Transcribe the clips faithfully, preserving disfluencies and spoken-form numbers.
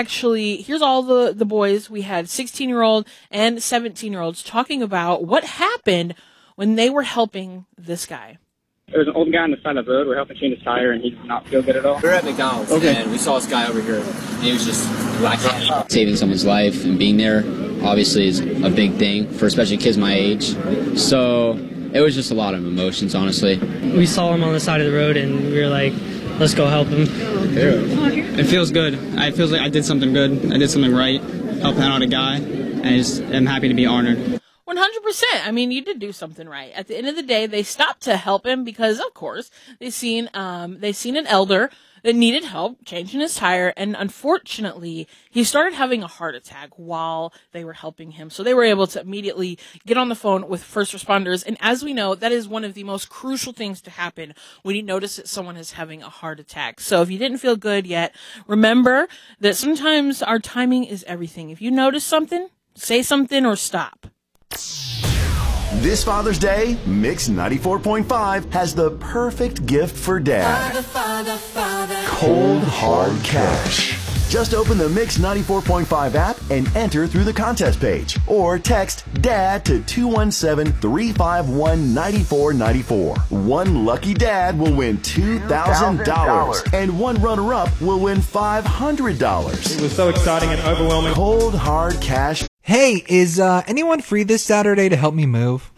actually, here's all the, the boys. We had sixteen-year-old and seventeen-year-olds talking about what happened when they were helping this guy. There was an old guy on the side of the road. We're helping change his tire, and he did not feel good at all. We were at McDonald's, okay. and we saw this guy over here, and he was just lacking. Saving someone's life and being there, obviously, is a big thing for especially kids my age. So it was just a lot of emotions, honestly. We saw him on the side of the road, and we were like, let's go help him. It feels good. It feels like I did something good. I did something right, helping out a guy, and I just am happy to be honored. one hundred percent. I mean, you did do something right. At the end of the day, they stopped to help him because, of course, they seen um they seen an elder that needed help changing his tire, and unfortunately, he started having a heart attack while they were helping him. So they were able to immediately get on the phone with first responders, and as we know, that is one of the most crucial things to happen when you notice that someone is having a heart attack. So if you didn't feel good yet, remember that sometimes our timing is everything. If you notice something, say something or stop. This Father's Day, Mix ninety-four point five has the perfect gift for Dad. Father, Father, Father. Cold Hard Cash. Just open the Mix ninety-four point five app and enter through the contest page. Or text DAD to two one seven, three five one, nine four nine four. One lucky dad will win two thousand dollars. And one runner-up will win five hundred dollars. It was so exciting and overwhelming. Cold Hard Cash. Hey, is uh, anyone free this Saturday to help me move?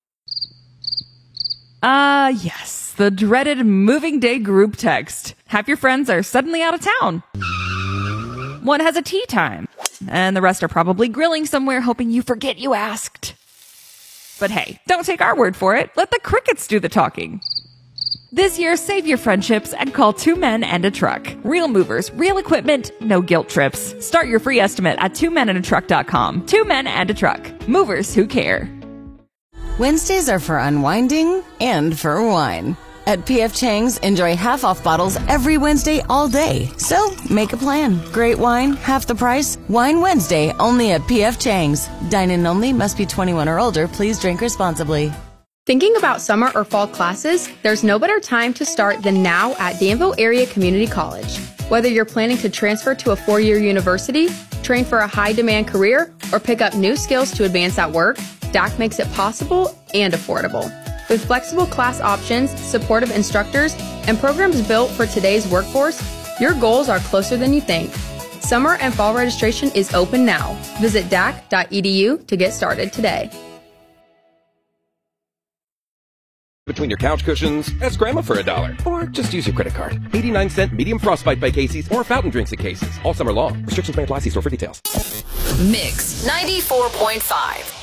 Uh, yes. The dreaded moving day group text. Half your friends are suddenly out of town. One has a tea time. And the rest are probably grilling somewhere hoping you forget you asked. But hey, don't take our word for it. Let the crickets do the talking. This year, save your friendships and call Two Men and a Truck. Real movers, real equipment, no guilt trips. Start your free estimate at two men and a truck dot com. Two Men and a Truck. Movers who care. Wednesdays are for unwinding and for wine. At P F Chang's, enjoy half-off bottles every Wednesday all day. So, make a plan. Great wine, half the price. Wine Wednesday, only at P F Chang's. Dine-in only, must be twenty-one or older. Please drink responsibly. Thinking about summer or fall classes? There's no better time to start than now at Danville Area Community College. Whether you're planning to transfer to a four-year university, train for a high-demand career, or pick up new skills to advance at work, D A C makes it possible and affordable. With flexible class options, supportive instructors, and programs built for today's workforce, your goals are closer than you think. Summer and fall registration is open now. Visit D A C dot E D U to get started today. Between your couch cushions, ask Grandma for a dollar. Or just use your credit card. eighty-nine cent medium frostbite by Casey's or fountain drinks at Casey's. All summer long. Restrictions may apply. See store for details. Mix ninety-four point five.